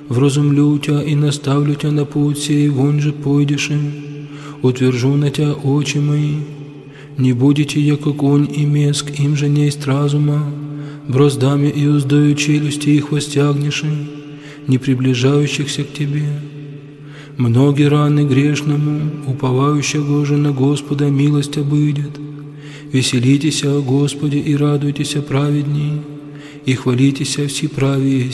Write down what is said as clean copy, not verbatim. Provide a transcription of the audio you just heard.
вразумлю тя и наставлю тя на путь сей, вон же пойдешь им, утвержу на тя очи мои. Не будете, яко конь и меск, им же несть разума, броздами и уздою челюсти их востягнеши, не приближающихся к тебе. Многие раны грешному, уповающего же на Господа милость обыдет. Веселитесь о Господе и радуйтесь о праведней, и хвалитесь о всеправии